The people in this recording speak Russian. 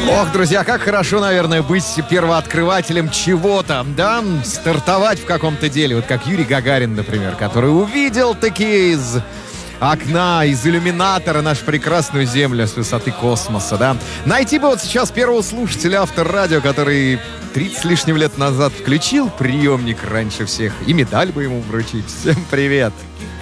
Ох, друзья, как хорошо, наверное, быть первооткрывателем чего-то, да? Стартовать в каком-то деле. Вот как Юрий Гагарин, например, который увидел такие из окна, из иллюминатора нашу прекрасную Землю с высоты космоса, да? Найти бы вот сейчас первого слушателя Авторадио, который 30 с лишним лет назад включил приемник раньше всех, и медаль бы ему вручить. Всем привет!